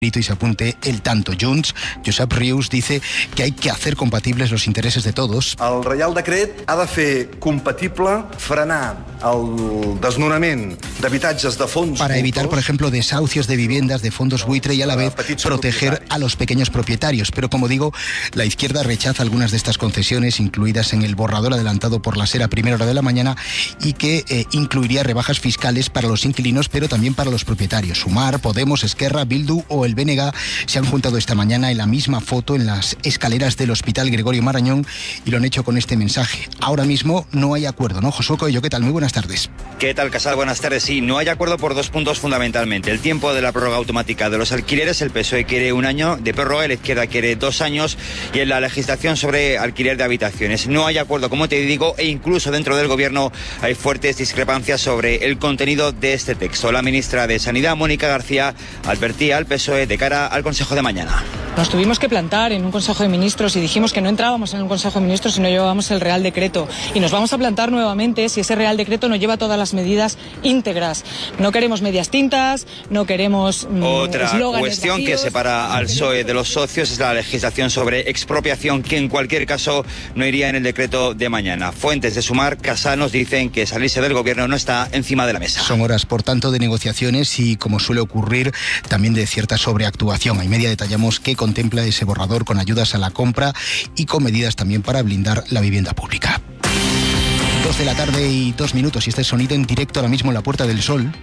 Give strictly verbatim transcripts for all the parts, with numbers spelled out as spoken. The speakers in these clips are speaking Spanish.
y se apunte el tanto. Junts, Josep Rius, dice que hay que hacer compatibles los intereses de todos. El Reial Decret ha de fer compatible frenar el desnonament d'habitatges de fons para evitar, por ejemplo, desahucios de viviendas de fondos buitre y a la vez proteger a los pequeños propietarios. Pero como digo, la izquierda rechaza algunas de estas concesiones incluidas en el borrador adelantado por la SER a primera hora de la mañana y que eh, incluiría rebajas fiscales para los inquilinos, pero también para los propietarios. Sumar, Podemos, Esquerra, Bildu o el B N G se han juntado esta mañana en la misma foto en las escaleras del Hospital Gregorio Marañón y lo han hecho con este mensaje. Ahora mismo no hay acuerdo, ¿no? Josué Coello, ¿qué tal? Muy buenas tardes. ¿Qué tal, Casal? Buenas tardes. Sí, no hay acuerdo por dos puntos fundamentalmente. El tiempo de la prórroga automática de los alquileres, el P S O E quiere un año de prórroga, la izquierda quiere dos años, y en la legislación sobre alquiler de habitaciones. No hay acuerdo, como te digo, e incluso dentro del gobierno hay fuertes discrepancias sobre el contenido de este texto. La ministra de Sanidad, Mónica García, advertía al P S O E de cara al Consejo de mañana. Nos tuvimos que plantar en un Consejo de Ministros y dijimos que no entrábamos en un Consejo de Ministros si no llevábamos el Real Decreto. Y nos vamos a plantar nuevamente si ese Real Decreto no lleva todas las medidas íntegras. No queremos medias tintas, no queremos mmm, Otra cuestión vacíos. Que separa al P S O E de los socios es la legislación sobre expropiación, que en cualquier caso no iría en el decreto de mañana. Fuentes de Sumar, Casal, nos dicen que salirse del gobierno no está encima de la mesa. Son horas, por tanto, de negociaciones y, como suele ocurrir, también de cierta sobreactuación. A media detallamos qué contempla ese borrador con ayudas a la compra y con medidas también para blindar la vivienda pública. Dos de la tarde y dos minutos y este sonido en directo ahora mismo en la Puerta del Sol.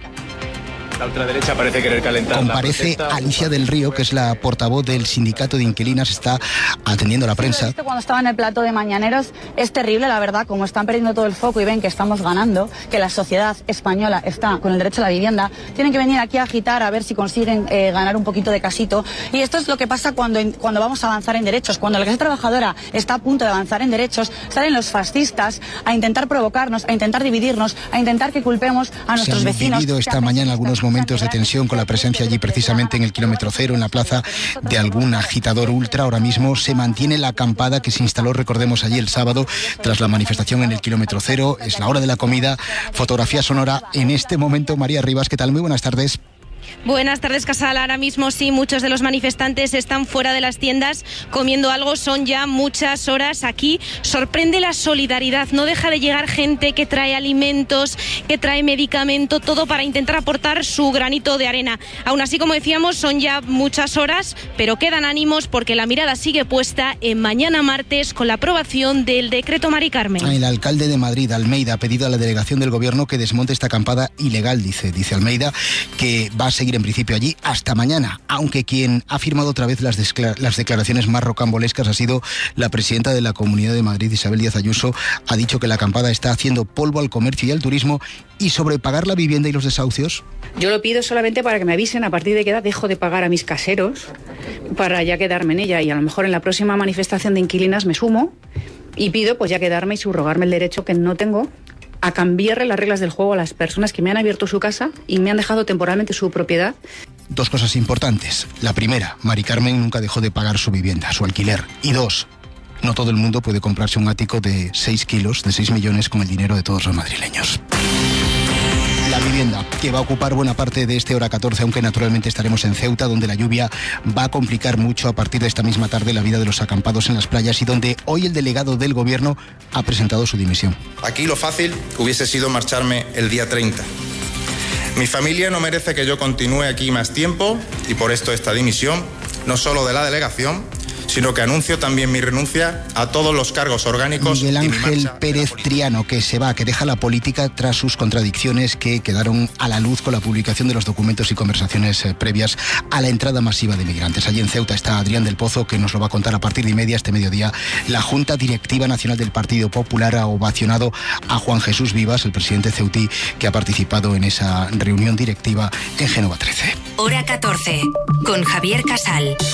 La ultraderecha parece querer calentar. Comparece Alicia del Río, que es la portavoz del sindicato de inquilinas, está atendiendo a la prensa. Cuando estaba en el plató de Mañaneros es terrible, la verdad, como están perdiendo todo el foco y ven que estamos ganando, que la sociedad española está con el derecho a la vivienda, tienen que venir aquí a agitar a ver si consiguen eh, ganar un poquito de casito. Y esto es lo que pasa cuando, cuando vamos a avanzar en derechos. Cuando la clase trabajadora está a punto de avanzar en derechos, salen los fascistas a intentar provocarnos, a intentar dividirnos, a intentar que culpemos a nuestros vecinos. Se han vivido esta mañana algunos momentos de tensión con la presencia allí precisamente en el kilómetro cero, en la plaza, de algún agitador ultra. Ahora mismo se mantiene la acampada que se instaló, recordemos, allí el sábado tras la manifestación en el kilómetro cero. Es la hora de la comida. Fotografía sonora en este momento. María Rivas, ¿qué tal? Muy buenas tardes. Buenas tardes, Casal. Ahora mismo sí, muchos de los manifestantes están fuera de las tiendas comiendo algo. Son ya muchas horas aquí. Sorprende la solidaridad. No deja de llegar gente que trae alimentos, que trae medicamento, todo para intentar aportar su granito de arena. Aún así, como decíamos, son ya muchas horas, pero quedan ánimos porque la mirada sigue puesta en mañana martes con la aprobación del decreto Mari Carmen. El alcalde de Madrid, Almeida, ha pedido a la delegación del gobierno que desmonte esta acampada ilegal, dice, dice Almeida, que va a seguir en principio allí hasta mañana, aunque quien ha firmado otra vez las, las declaraciones más rocambolescas ha sido la presidenta de la Comunidad de Madrid, Isabel Díaz Ayuso. Ha dicho que la acampada está haciendo polvo al comercio y al turismo. ¿Y sobre pagar la vivienda y los desahucios? Yo lo pido solamente para que me avisen a partir de qué edad dejo de pagar a mis caseros para ya quedarme en ella, y a lo mejor en la próxima manifestación de inquilinas me sumo y pido pues ya quedarme y subrogarme el derecho que no tengo a cambiarle las reglas del juego a las personas que me han abierto su casa y me han dejado temporalmente su propiedad. Dos cosas importantes. La primera, Mari Carmen nunca dejó de pagar su vivienda, su alquiler. Y dos, no todo el mundo puede comprarse un ático de seis kilos, de seis millones, con el dinero de todos los madrileños. La vivienda, que va a ocupar buena parte de este hora catorce, aunque naturalmente estaremos en Ceuta, donde la lluvia va a complicar mucho a partir de esta misma tarde la vida de los acampados en las playas y donde hoy el delegado del gobierno ha presentado su dimisión. Aquí lo fácil hubiese sido marcharme el día treinta. Mi familia no merece que yo continúe aquí más tiempo y por esto esta dimisión, no solo de la delegación, sino que anuncio también mi renuncia a todos los cargos orgánicos. Miguel Ángel Pérez Triano, que se va, que deja la política tras sus contradicciones que quedaron a la luz con la publicación de los documentos y conversaciones eh, previas a la entrada masiva de migrantes. Allí en Ceuta está Adrián del Pozo, que nos lo va a contar a partir de media este mediodía. La Junta Directiva Nacional del Partido Popular ha ovacionado a Juan Jesús Vivas, el presidente ceutí, que ha participado en esa reunión directiva en Génova trece. Hora catorce, con Javier Casal.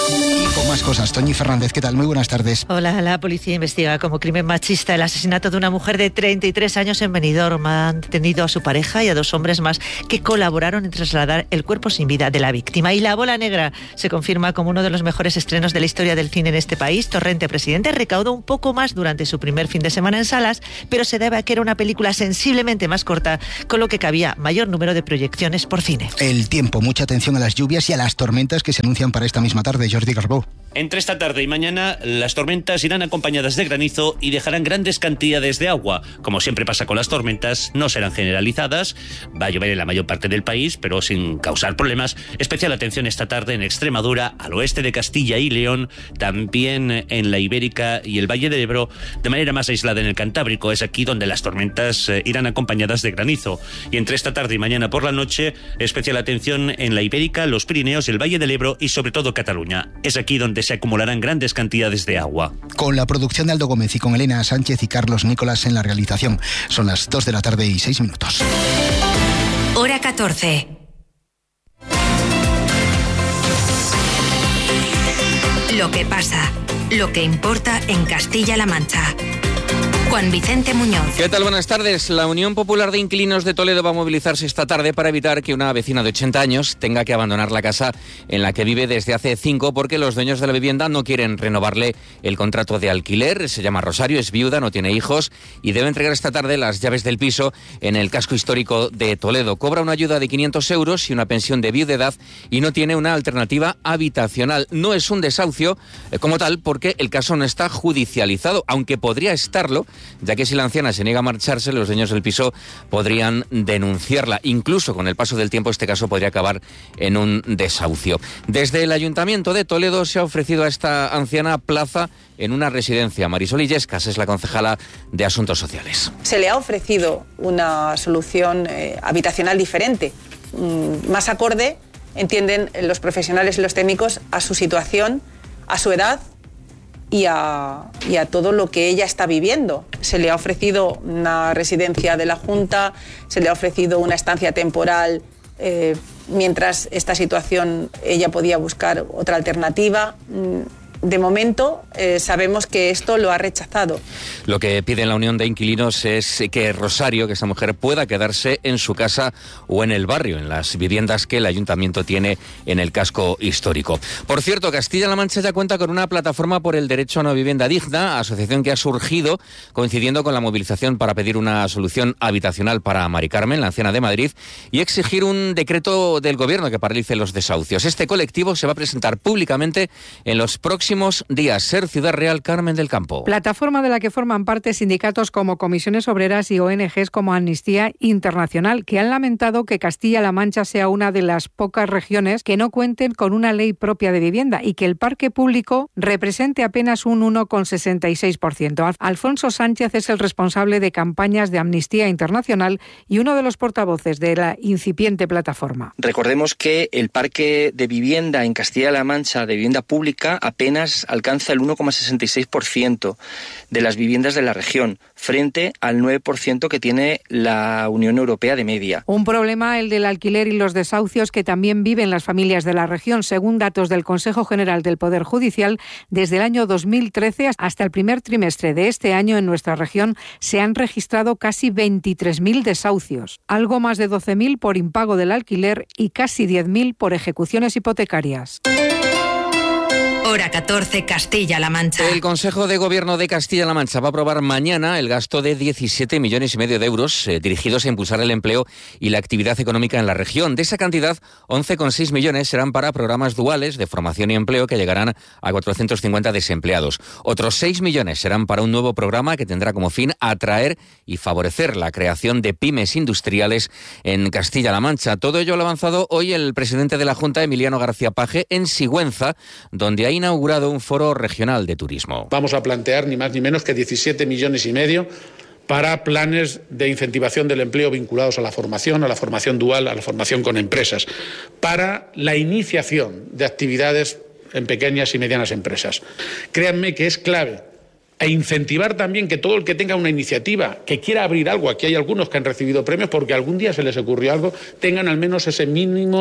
Y con más cosas, Toñi Fernández, ¿qué tal? Muy buenas tardes. Hola, la policía investiga como crimen machista el asesinato de una mujer de treinta y tres años en Benidorm. Han detenido a su pareja y a dos hombres más que colaboraron en trasladar el cuerpo sin vida de la víctima. Y La Bola Negra se confirma como uno de los mejores estrenos de la historia del cine en este país. Torrente Presidente recaudó un poco más durante su primer fin de semana en salas, pero se debe a que era una película sensiblemente más corta, con lo que cabía mayor número de proyecciones por cine. El tiempo, mucha atención a las lluvias y a las tormentas que se anuncian para esta misma tarde. Jordi Garbó. Entre esta tarde y mañana, las tormentas irán acompañadas de granizo y dejarán grandes cantidades de agua. Como siempre pasa con las tormentas, no serán generalizadas. Va a llover en la mayor parte del país, pero sin causar problemas. Especial atención esta tarde en Extremadura, al oeste de Castilla y León, también en la Ibérica y el Valle del Ebro, de manera más aislada en el Cantábrico. Es aquí donde las tormentas eh, irán acompañadas de granizo. Y entre esta tarde y mañana por la noche, especial atención en la Ibérica, los Pirineos, el Valle del Ebro y sobre todo Cataluña. Es aquí donde se acumularán grandes cantidades de agua. Con la producción de Aldo Gómez y con Elena Sánchez y Carlos Nicolás en la realización. Son las dos de la tarde y seis minutos. Hora catorce. Lo que pasa, lo que importa en Castilla-La Mancha. Juan Vicente Muñoz. ¿Qué tal? Buenas tardes. La Unión Popular de Inquilinos de Toledo va a movilizarse esta tarde para evitar que una vecina de ochenta años tenga que abandonar la casa en la que vive desde hace cinco porque los dueños de la vivienda no quieren renovarle el contrato de alquiler. Se llama Rosario, es viuda, no tiene hijos y debe entregar esta tarde las llaves del piso en el casco histórico de Toledo. Cobra una ayuda de quinientos euros y una pensión de viudedad y no tiene una alternativa habitacional. No es un desahucio eh, como tal porque el caso no está judicializado, aunque podría estarlo, ya que si la anciana se niega a marcharse, los dueños del piso podrían denunciarla. Incluso con el paso del tiempo este caso podría acabar en un desahucio. Desde el Ayuntamiento de Toledo se ha ofrecido a esta anciana plaza en una residencia. Marisol Illescas es la concejala de Asuntos Sociales. Se le ha ofrecido una solución eh, habitacional diferente, mmm, más acorde, entienden los profesionales y los técnicos, a su situación, a su edad, Y a, y a todo lo que ella está viviendo. Se le ha ofrecido una residencia de la Junta, se le ha ofrecido una estancia temporal eh, mientras esta situación ella podía buscar otra alternativa. De momento eh, sabemos que esto lo ha rechazado. Lo que pide la Unión de Inquilinos es que Rosario, que esta mujer, pueda quedarse en su casa o en el barrio, en las viviendas que el Ayuntamiento tiene en el casco histórico. Por cierto, Castilla-La Mancha ya cuenta con una plataforma por el derecho a una vivienda digna, asociación que ha surgido coincidiendo con la movilización para pedir una solución habitacional para Mari Carmen, la anciana de Madrid, y exigir un decreto del Gobierno que paralice los desahucios. Este colectivo se va a presentar públicamente en los próximos días. Ser Ciudad Real, Carmen del Campo. Plataforma de la que forman parte sindicatos como Comisiones Obreras y O N Ges como Amnistía Internacional, que han lamentado que Castilla-La Mancha sea una de las pocas regiones que no cuenten con una ley propia de vivienda y que el parque público represente apenas un uno coma sesenta y seis por ciento. Alfonso Sánchez es el responsable de campañas de Amnistía Internacional y uno de los portavoces de la incipiente plataforma. Recordemos que el parque de vivienda en Castilla-La Mancha, de vivienda pública, apenas alcanza el uno coma sesenta y seis por ciento de las viviendas de la región, frente al nueve por ciento que tiene la Unión Europea de media. Un problema, el del alquiler y los desahucios que también viven las familias de la región. Según datos del Consejo General del Poder Judicial, desde el año dos mil trece hasta el primer trimestre de este año en nuestra región se han registrado casi veintitrés mil desahucios, algo más de doce mil por impago del alquiler y casi diez mil por ejecuciones hipotecarias. Hora catorce, Castilla-La Mancha. El Consejo de Gobierno de Castilla-La Mancha va a aprobar mañana el gasto de diecisiete millones y medio de euros eh, dirigidos a impulsar el empleo y la actividad económica en la región. De esa cantidad, once coma seis millones serán para programas duales de formación y empleo que llegarán a cuatrocientos cincuenta desempleados. Otros seis millones serán para un nuevo programa que tendrá como fin atraer y favorecer la creación de pymes industriales en Castilla-La Mancha. Todo ello lo ha avanzado hoy el presidente de la Junta, Emiliano García Paje, en Sigüenza, donde hay inaugurado un foro regional de turismo. Vamos a plantear ni más ni menos que diecisiete millones y medio para planes de incentivación del empleo vinculados a la formación, a la formación dual, a la formación con empresas, para la iniciación de actividades en pequeñas y medianas empresas. Créanme que es clave e incentivar también que todo el que tenga una iniciativa, que quiera abrir algo, aquí hay algunos que han recibido premios porque algún día se les ocurrió algo, tengan al menos ese mínimo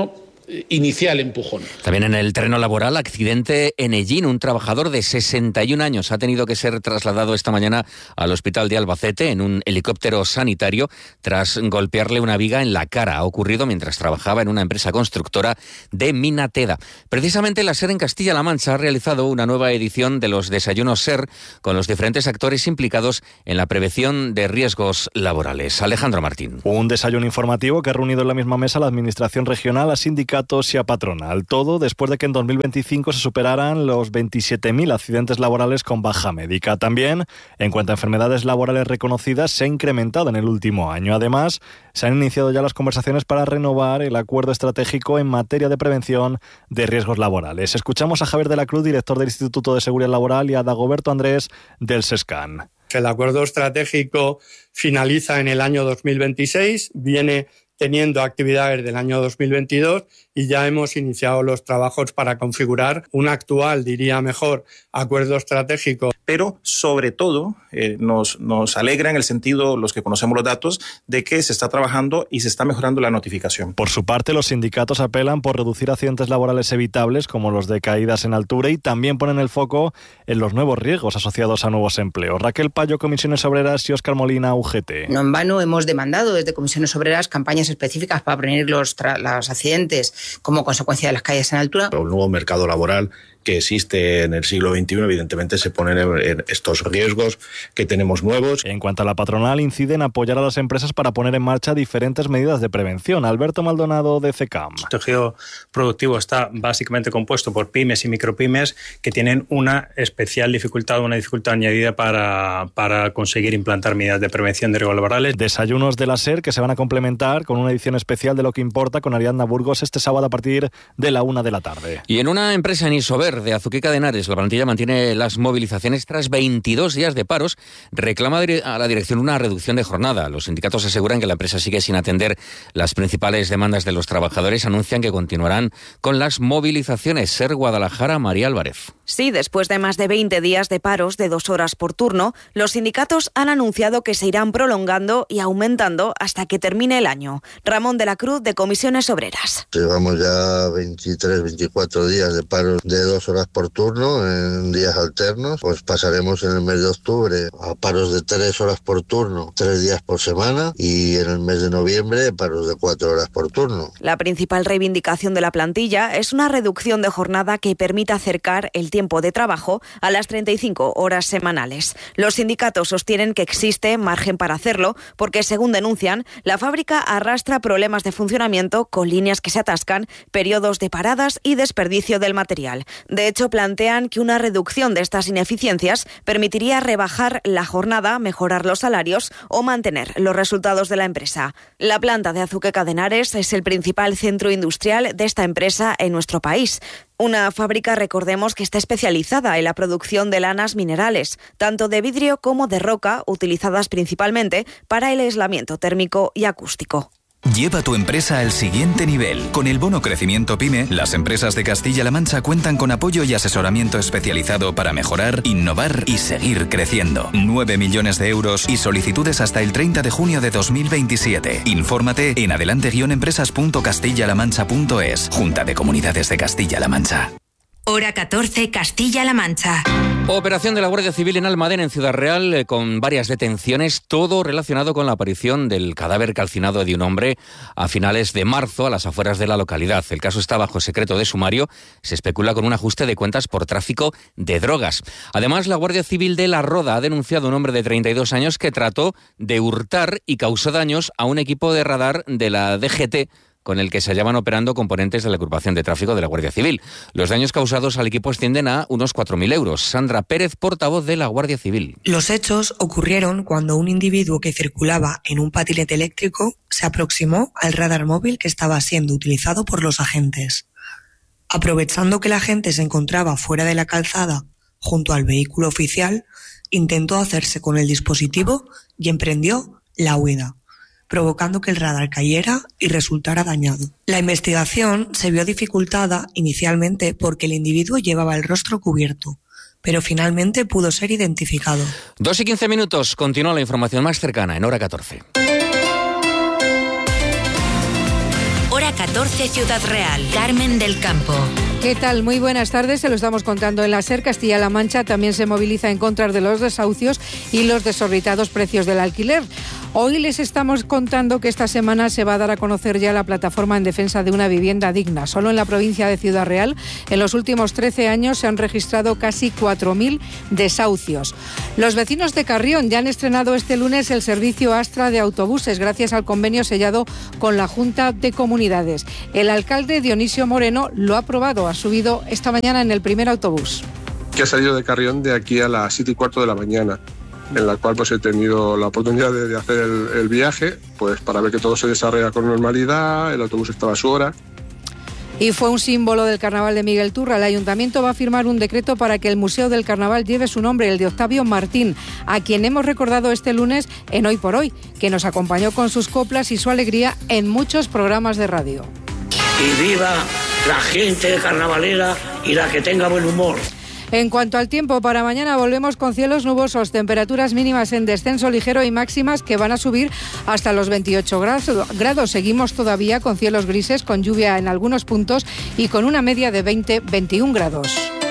inicial empujón. También en el terreno laboral, accidente en Ellín. Un trabajador de sesenta y un años ha tenido que ser trasladado esta mañana al hospital de Albacete en un helicóptero sanitario tras golpearle una viga en la cara. Ha ocurrido mientras trabajaba en una empresa constructora de Minateda. Precisamente la SER en Castilla-La Mancha ha realizado una nueva edición de los desayunos SER con los diferentes actores implicados en la prevención de riesgos laborales. Alejandro Martín. Un desayuno informativo que ha reunido en la misma mesa la Administración Regional, a sindicatos y a patronal. Todo después de que en dos mil veinticinco se superaran los veintisiete mil accidentes laborales con baja médica. También, en cuanto a enfermedades laborales reconocidas, se ha incrementado en el último año. Además, se han iniciado ya las conversaciones para renovar el acuerdo estratégico en materia de prevención de riesgos laborales. Escuchamos a Javier de la Cruz, director del Instituto de Seguridad Laboral, y a Dagoberto Andrés del SESCAN. El acuerdo estratégico finaliza en el año dos mil veintiséis, viene teniendo actividades del año dos mil veintidós y ya hemos iniciado los trabajos para configurar un actual, diría mejor, acuerdo estratégico. Pero, sobre todo, eh, nos, nos alegra en el sentido, los que conocemos los datos, de que se está trabajando y se está mejorando la notificación. Por su parte, los sindicatos apelan por reducir accidentes laborales evitables, como los de caídas en altura, y también ponen el foco en los nuevos riesgos asociados a nuevos empleos. Raquel Payo, Comisiones Obreras, y Óscar Molina, U G T. No en vano hemos demandado desde Comisiones Obreras campañas específicas para prevenir los, tra- los accidentes como consecuencia de las caídas en altura. Un nuevo mercado laboral que existe en el siglo veintiuno, evidentemente se ponen en estos riesgos que tenemos nuevos. En cuanto a la patronal, incide en apoyar a las empresas para poner en marcha diferentes medidas de prevención. Alberto Maldonado, de C E C A M. El tejido productivo está básicamente compuesto por pymes y micropymes que tienen una especial dificultad, una dificultad añadida para, para conseguir implantar medidas de prevención de riesgos laborales. Desayunos de la SER que se van a complementar con una edición especial de Lo que Importa con Ariadna Burgos este sábado a partir de la una de la tarde. Y en una empresa en Isover de Azuqueca de Henares, la plantilla mantiene las movilizaciones tras veintidós días de paros. Reclama a la dirección una reducción de jornada. Los sindicatos aseguran que la empresa sigue sin atender las principales demandas de los trabajadores. Anuncian que continuarán con las movilizaciones. SER Guadalajara, María Álvarez. Sí, después de más de veinte días de paros de dos horas por turno, los sindicatos han anunciado que se irán prolongando y aumentando hasta que termine el año. Ramón de la Cruz, de Comisiones Obreras. Llevamos ya veintitrés, veinticuatro días de paros de dos horas por turno en días alternos. Pues pasaremos en el mes de octubre a paros de tres horas por turno, tres días por semana, y en el mes de noviembre paros de cuatro horas por turno. La principal reivindicación de la plantilla es una reducción de jornada que permita acercar el tiempo de trabajo a las treinta y cinco horas semanales. Los sindicatos sostienen que existe margen para hacerlo porque, según denuncian, la fábrica arrastra problemas de funcionamiento con líneas que se atascan, periodos de paradas y desperdicio del material. De hecho, plantean que una reducción de estas ineficiencias permitiría rebajar la jornada, mejorar los salarios o mantener los resultados de la empresa. La planta de Azuqueca de Henares es el principal centro industrial de esta empresa en nuestro país. Una fábrica, recordemos, que está especializada en la producción de lanas minerales, tanto de vidrio como de roca, utilizadas principalmente para el aislamiento térmico y acústico. Lleva tu empresa al siguiente nivel. Con el bono Crecimiento PYME, las empresas de Castilla-La Mancha cuentan con apoyo y asesoramiento especializado para mejorar, innovar y seguir creciendo. nueve millones de euros y solicitudes hasta el treinta de junio de dos mil veintisiete. Infórmate en adelante guion empresas punto castilla la mancha punto es. Junta de Comunidades de Castilla-La Mancha. Hora catorce, Castilla-La Mancha. Operación de la Guardia Civil en Almadén, en Ciudad Real, eh, con varias detenciones, todo relacionado con la aparición del cadáver calcinado de un hombre a finales de marzo a las afueras de la localidad. El caso está bajo secreto de sumario. Se especula con un ajuste de cuentas por tráfico de drogas. Además, la Guardia Civil de La Roda ha denunciado a un hombre de treinta y dos años que trató de hurtar y causó daños a un equipo de radar de la D G T, con el que se hallaban operando componentes de la agrupación de tráfico de la Guardia Civil. Los daños causados al equipo ascienden a unos cuatro mil euros. Sandra Pérez, portavoz de la Guardia Civil. Los hechos ocurrieron cuando un individuo que circulaba en un patinete eléctrico se aproximó al radar móvil que estaba siendo utilizado por los agentes. Aprovechando que la gente se encontraba fuera de la calzada, junto al vehículo oficial, intentó hacerse con el dispositivo y emprendió la huida, provocando que el radar cayera y resultara dañado. La investigación se vio dificultada inicialmente porque el individuo llevaba el rostro cubierto, pero finalmente pudo ser identificado. Dos y quince minutos, continúa la información más cercana en Hora catorce. Hora catorce Ciudad Real. Carmen del Campo. ¿Qué tal? Muy buenas tardes. Se lo estamos contando en la SER. Castilla-La Mancha también se moviliza en contra de los desahucios y los desorbitados precios del alquiler. Hoy les estamos contando que esta semana se va a dar a conocer ya la plataforma en defensa de una vivienda digna. Solo en la provincia de Ciudad Real, en los últimos trece años, se han registrado casi cuatro mil desahucios. Los vecinos de Carrión ya han estrenado este lunes el servicio Astra de autobuses, gracias al convenio sellado con la Junta de Comunidades. El alcalde Dionisio Moreno lo ha aprobado, ha subido esta mañana en el primer autobús. Que ha salido de Carrión de aquí a las siete y cuarto de la mañana, en la cual pues he tenido la oportunidad de, de hacer el, el viaje, pues para ver que todo se desarrolla con normalidad. El autobús estaba a su hora. Y fue un símbolo del Carnaval de Miguel Turra. El Ayuntamiento va a firmar un decreto para que el Museo del Carnaval lleve su nombre, el de Octavio Martín, a quien hemos recordado este lunes en Hoy por Hoy, que nos acompañó con sus coplas y su alegría en muchos programas de radio. Y viva la gente carnavalera y la que tenga buen humor. En cuanto al tiempo, para mañana volvemos con cielos nubosos, temperaturas mínimas en descenso ligero y máximas que van a subir hasta los veintiocho grados. Seguimos todavía con cielos grises, con lluvia en algunos puntos y con una media de veinte a veintiún grados.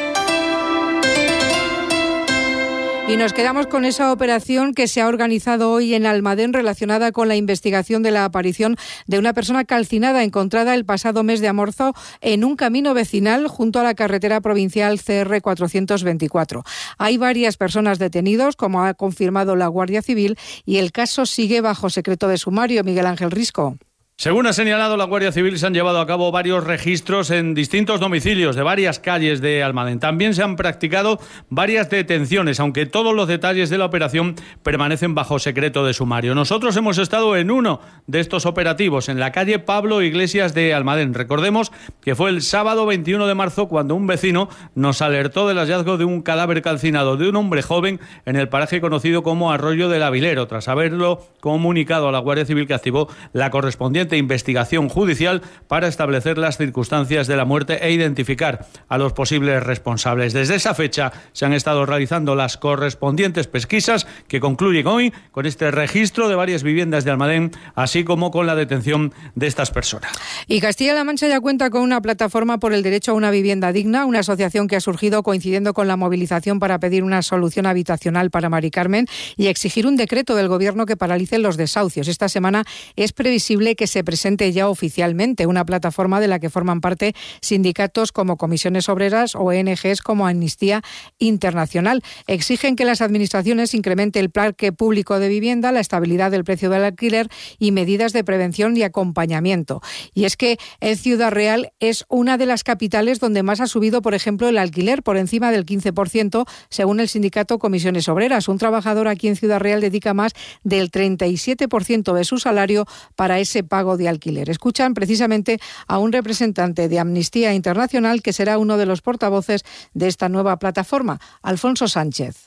Y nos quedamos con esa operación que se ha organizado hoy en Almadén relacionada con la investigación de la aparición de una persona calcinada encontrada el pasado mes de marzo en un camino vecinal junto a la carretera provincial C R cuatrocientos veinticuatro. Hay varias personas detenidas, como ha confirmado la Guardia Civil, y el caso sigue bajo secreto de sumario. Miguel Ángel Risco. Según ha señalado la Guardia Civil, se han llevado a cabo varios registros en distintos domicilios de varias calles de Almadén. También se han practicado varias detenciones, aunque todos los detalles de la operación permanecen bajo secreto de sumario. Nosotros hemos estado en uno de estos operativos, en la calle Pablo Iglesias de Almadén. Recordemos que fue el sábado veintiuno de marzo cuando un vecino nos alertó del hallazgo de un cadáver calcinado de un hombre joven en el paraje conocido como Arroyo del Avilero, tras haberlo comunicado a la Guardia Civil, que activó la correspondiente investigación judicial para establecer las circunstancias de la muerte e identificar a los posibles responsables. Desde esa fecha se han estado realizando las correspondientes pesquisas que concluyen hoy con este registro de varias viviendas de Almadén, así como con la detención de estas personas. Y Castilla-La Mancha ya cuenta con una plataforma por el derecho a una vivienda digna, una asociación que ha surgido coincidiendo con la movilización para pedir una solución habitacional para Mari Carmen y exigir un decreto del Gobierno que paralice los desahucios. Esta semana es previsible que se presente ya oficialmente una plataforma de la que forman parte sindicatos como Comisiones Obreras o O N Ges como Amnistía Internacional. Exigen que las administraciones incrementen el parque público de vivienda, la estabilidad del precio del alquiler y medidas de prevención y acompañamiento. Y es que en Ciudad Real es una de las capitales donde más ha subido, por ejemplo, el alquiler, por encima del quince por ciento, según el sindicato Comisiones Obreras. Un trabajador aquí en Ciudad Real dedica más del treinta y siete por ciento de su salario para ese pago de alquiler. Escuchan precisamente a un representante de Amnistía Internacional que será uno de los portavoces de esta nueva plataforma, Alfonso Sánchez.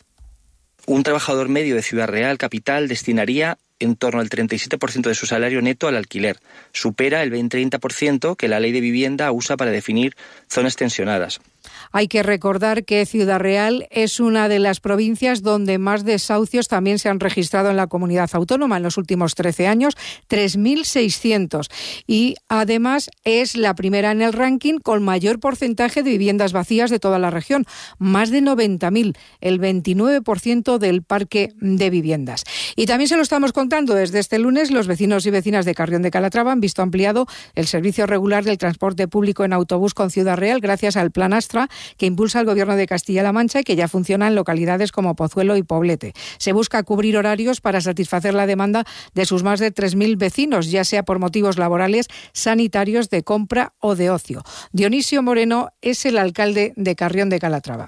Un trabajador medio de Ciudad Real, capital, destinaría en torno al treinta y siete por ciento de su salario neto al alquiler. Supera el veinte a treinta por ciento que la Ley de Vivienda usa para definir zonas tensionadas. Hay que recordar que Ciudad Real es una de las provincias donde más desahucios también se han registrado en la comunidad autónoma en los últimos trece años, tres mil seiscientos. Y además es la primera en el ranking con mayor porcentaje de viviendas vacías de toda la región, más de noventa mil, el veintinueve por ciento del parque de viviendas. Y también se lo estamos contando desde este lunes, los vecinos y vecinas de Carrión de Calatrava han visto ampliado el servicio regular del transporte público en autobús con Ciudad Real gracias al Plan Astra que impulsa el Gobierno de Castilla-La Mancha y que ya funciona en localidades como Pozuelo y Poblete. Se busca cubrir horarios para satisfacer la demanda de sus más de tres mil vecinos, ya sea por motivos laborales, sanitarios, de compra o de ocio. Dionisio Moreno es el alcalde de Carrión de Calatrava.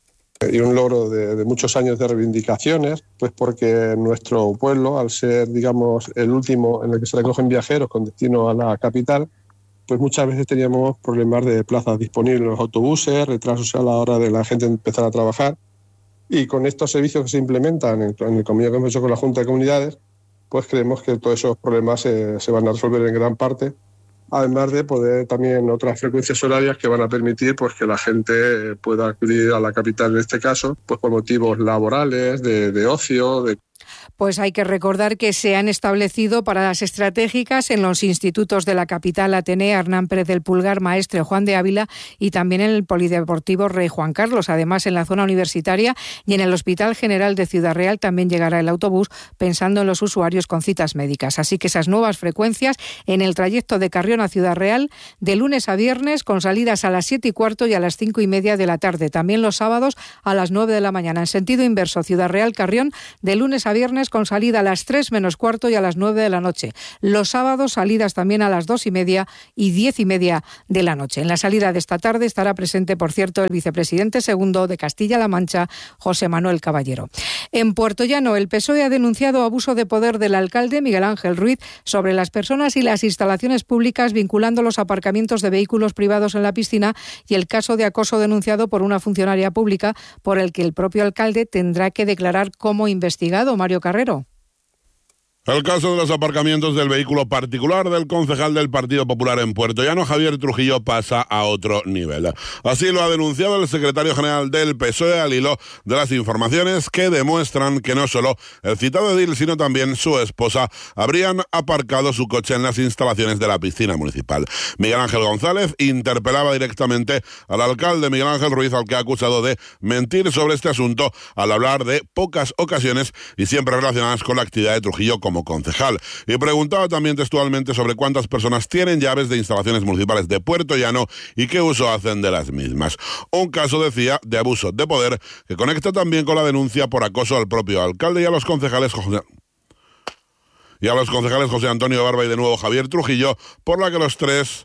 Y un logro de, de muchos años de reivindicaciones, pues porque nuestro pueblo, al ser, digamos, el último en el que se recogen viajeros con destino a la capital, pues muchas veces teníamos problemas de plazas disponibles en los autobuses, retrasos a la hora de la gente empezar a trabajar. Y con estos servicios que se implementan en, en el convenio que hemos hecho con la Junta de Comunidades, pues creemos que todos esos problemas se, se van a resolver en gran parte, además de poder también otras frecuencias horarias que van a permitir pues, que la gente pueda acudir a la capital en este caso, pues por motivos laborales, de, de ocio, de... Pues hay que recordar que se han establecido paradas estratégicas en los institutos de la capital Atenea, Hernán Pérez del Pulgar, Maestre Juan de Ávila, y también en el Polideportivo Rey Juan Carlos. Además, en la zona universitaria y en el Hospital General de Ciudad Real también llegará el autobús, pensando en los usuarios con citas médicas. Así que esas nuevas frecuencias en el trayecto de Carrión a Ciudad Real, de lunes a viernes, con salidas a las siete y cuarto y a las cinco y media de la tarde. También los sábados a las nueve de la mañana. En sentido inverso, Ciudad Real, Carrión, de lunes a viernes con salida a las tres menos cuarto y a las nueve de la noche. Los sábados salidas también a las dos y media y diez y media de la noche. En la salida de esta tarde estará presente, por cierto, el vicepresidente segundo de Castilla-La Mancha, José Manuel Caballero. En Puertollano, el P S O E ha denunciado abuso de poder del alcalde Miguel Ángel Ruiz sobre las personas y las instalaciones públicas, vinculando los aparcamientos de vehículos privados en la piscina y el caso de acoso denunciado por una funcionaria pública, por el que el propio alcalde tendrá que declarar como investigado. Mario Carrero. El caso de los aparcamientos del vehículo particular del concejal del Partido Popular en Puertollano, Javier Trujillo, pasa a otro nivel. Así lo ha denunciado el secretario general del P S O E al hilo de las informaciones que demuestran que no solo el citado edil, sino también su esposa habrían aparcado su coche en las instalaciones de la piscina municipal. Miguel Ángel González interpelaba directamente al alcalde Miguel Ángel Ruiz, al que ha acusado de mentir sobre este asunto al hablar de pocas ocasiones y siempre relacionadas con la actividad de Trujillo como concejal, y preguntaba también textualmente sobre cuántas personas tienen llaves de instalaciones municipales de Puertollano y qué uso hacen de las mismas. Un caso, decía, de abuso de poder que conecta también con la denuncia por acoso al propio alcalde y a los concejales José, y a los concejales José Antonio Barba y de nuevo Javier Trujillo, por la que los tres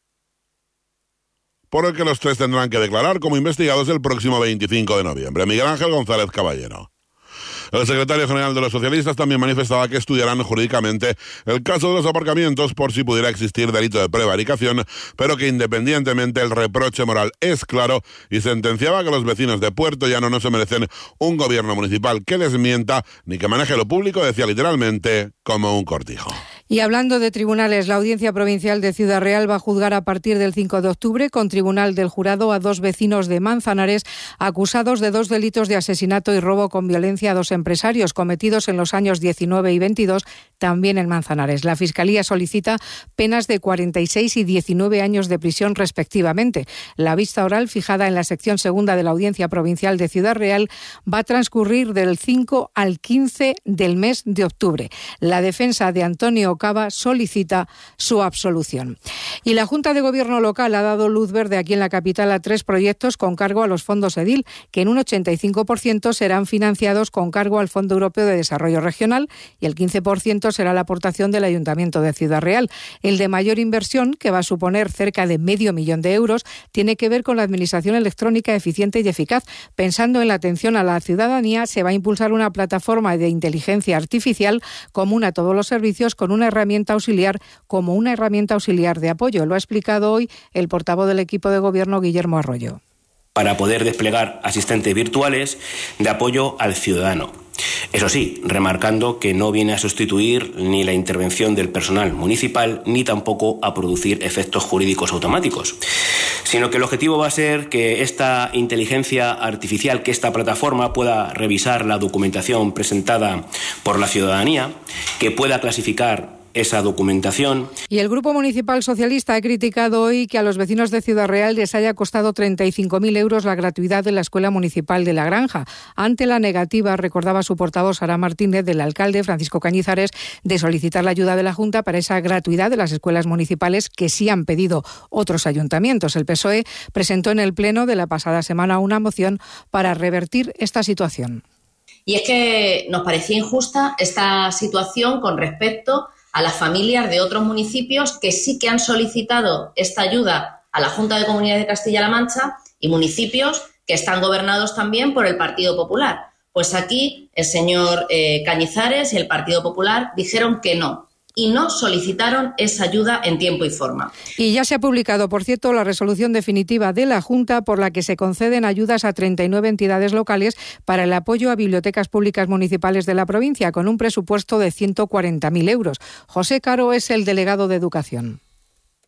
por el que los tres tendrán que declarar como investigados el próximo veinticinco de noviembre. Miguel Ángel González Caballero. El secretario general de los socialistas también manifestaba que estudiarán jurídicamente el caso de los aparcamientos por si pudiera existir delito de prevaricación, pero que independientemente el reproche moral es claro, y sentenciaba que los vecinos de Puertollano no se merecen un gobierno municipal que les mienta ni que maneje lo público, decía literalmente, como un cortijo. Y hablando de tribunales, la Audiencia Provincial de Ciudad Real va a juzgar a partir del cinco de octubre con tribunal del jurado a dos vecinos de Manzanares acusados de dos delitos de asesinato y robo con violencia a dos empresarios cometidos en los años diecinueve y veintidós, también en Manzanares. La Fiscalía solicita penas de cuarenta y seis y diecinueve años de prisión respectivamente. La vista oral, fijada en la sección segunda de la Audiencia Provincial de Ciudad Real, va a transcurrir del cinco al quince del mes de octubre. La defensa de Antonio Cava solicita su absolución. Y la Junta de Gobierno local ha dado luz verde aquí en la capital a tres proyectos con cargo a los fondos EDIL, que en un ochenta y cinco por ciento serán financiados con cargo al Fondo Europeo de Desarrollo Regional y el quince por ciento será la aportación del Ayuntamiento de Ciudad Real. El de mayor inversión, que va a suponer cerca de medio millón de euros, tiene que ver con la administración electrónica eficiente y eficaz. Pensando en la atención a la ciudadanía, se va a impulsar una plataforma de inteligencia artificial común a todos los servicios, con una herramienta auxiliar como una herramienta auxiliar de apoyo. Lo ha explicado hoy el portavoz del equipo de gobierno, Guillermo Arroyo. Para poder desplegar asistentes virtuales de apoyo al ciudadano. Eso sí, remarcando que no viene a sustituir ni la intervención del personal municipal ni tampoco a producir efectos jurídicos automáticos, sino que el objetivo va a ser que esta inteligencia artificial, que esta plataforma pueda revisar la documentación presentada por la ciudadanía, que pueda clasificar esa documentación. Y el Grupo Municipal Socialista ha criticado hoy que a los vecinos de Ciudad Real les haya costado treinta y cinco mil euros la gratuidad de la Escuela Municipal de La Granja. Ante la negativa, recordaba su portavoz Sara Martínez, del alcalde Francisco Cañizares, de solicitar la ayuda de la Junta para esa gratuidad de las escuelas municipales que sí han pedido otros ayuntamientos. El P S O E presentó en el Pleno de la pasada semana una moción para revertir esta situación. Y es que nos parecía injusta esta situación con respecto a las familias de otros municipios que sí que han solicitado esta ayuda a la Junta de Comunidades de Castilla-La Mancha y municipios que están gobernados también por el Partido Popular. Pues aquí el señor eh, Cañizares y el Partido Popular dijeron que no y no solicitaron esa ayuda en tiempo y forma. Y ya se ha publicado, por cierto, la resolución definitiva de la Junta por la que se conceden ayudas a treinta y nueve entidades locales para el apoyo a bibliotecas públicas municipales de la provincia, con un presupuesto de ciento cuarenta mil euros. José Caro es el delegado de Educación.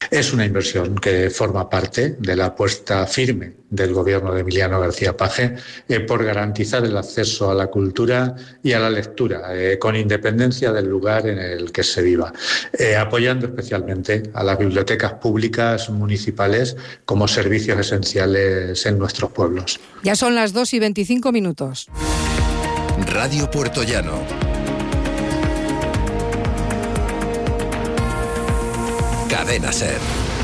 Es una inversión que forma parte de la apuesta firme del gobierno de Emiliano García Paje eh, por garantizar el acceso a la cultura y a la lectura, eh, con independencia del lugar en el que se viva, eh, apoyando especialmente a las bibliotecas públicas municipales como servicios esenciales en nuestros pueblos. Ya son las dos y veinticinco minutos. Radio Puertollano. Cadena SER.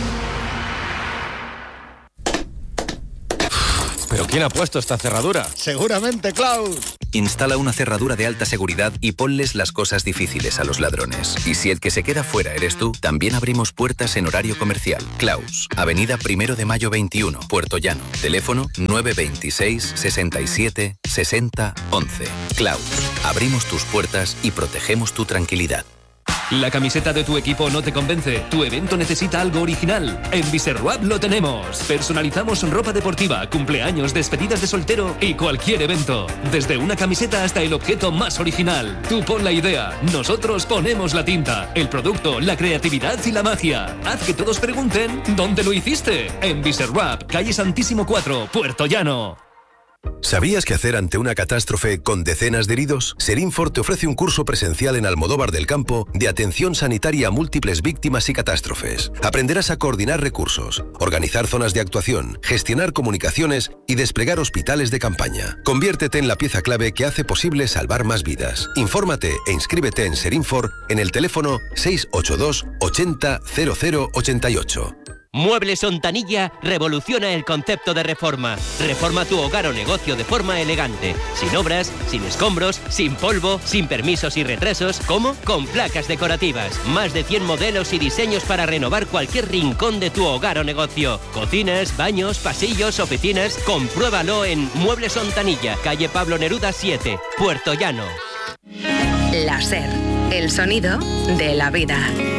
¿Pero quién ha puesto esta cerradura? Seguramente, Klaus. Instala una cerradura de alta seguridad y ponles las cosas difíciles a los ladrones. Y si el que se queda fuera eres tú, también abrimos puertas en horario comercial. Klaus, Avenida Primero de Mayo veintiuno, Puertollano. Teléfono nueve veintiséis, sesenta y siete, sesenta, once. Klaus, abrimos tus puertas y protegemos tu tranquilidad. ¿La camiseta de tu equipo no te convence? ¿Tu evento necesita algo original? En Viserwap lo tenemos. Personalizamos ropa deportiva, cumpleaños, despedidas de soltero y cualquier evento. Desde una camiseta hasta el objeto más original. Tú pon la idea, nosotros ponemos la tinta, el producto, la creatividad y la magia. Haz que todos pregunten ¿dónde lo hiciste? En Viserwap, calle Santísimo cuatro, Puertollano. ¿Sabías qué hacer ante una catástrofe con decenas de heridos? Serinfor te ofrece un curso presencial en Almodóvar del Campo de atención sanitaria a múltiples víctimas y catástrofes. Aprenderás a coordinar recursos, organizar zonas de actuación, gestionar comunicaciones y desplegar hospitales de campaña. Conviértete en la pieza clave que hace posible salvar más vidas. Infórmate e inscríbete en Serinfor en el teléfono seis ocho dos, ochenta, cero cero ochenta y ocho. Muebles Ontanilla revoluciona el concepto de reforma. Reforma tu hogar o negocio de forma elegante. Sin obras, sin escombros, sin polvo, sin permisos y retrasos. ¿Cómo? Con placas decorativas. Más de cien modelos y diseños para renovar cualquier rincón de tu hogar o negocio. Cocinas, baños, pasillos, oficinas. Compruébalo en Muebles Ontanilla, calle Pablo Neruda siete, Puertollano. La SER, el sonido de la vida.